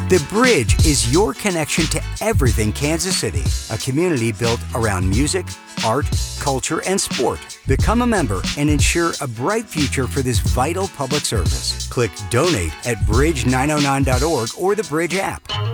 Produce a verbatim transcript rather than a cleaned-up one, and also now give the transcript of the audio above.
The Bridge is your connection to everything Kansas City, a community built around music, art, culture, and sport. Become a member and ensure a bright future for this vital public service. Click donate at bridge nine oh nine dot org or the Bridge app.